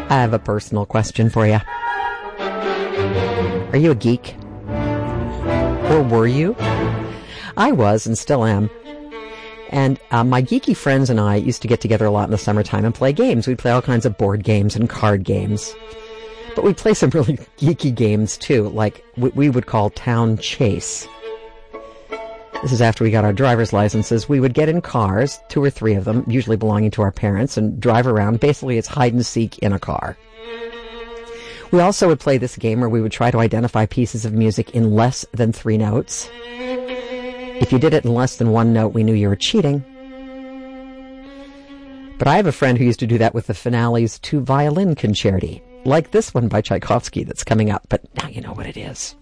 I have a personal question for you. Are you a geek? Or were you? I was and still am. And my geeky friends and I used to get together a lot in the summertime and play games. We'd play all kinds of board games and card games. But we'd play some really geeky games, too, like we would call Town Chase. This is after we got our driver's licenses. We would get in cars, 2 or 3 of them, usually belonging to our parents, and drive around. Basically, it's hide and seek in a car. We also would play this game where we would try to identify pieces of music in less than 3 notes. If you did it in less than 1 note, we knew you were cheating. But I have a friend who used to do that with the finales to violin concerti, like this one by Tchaikovsky that's coming up, but now you know what it is.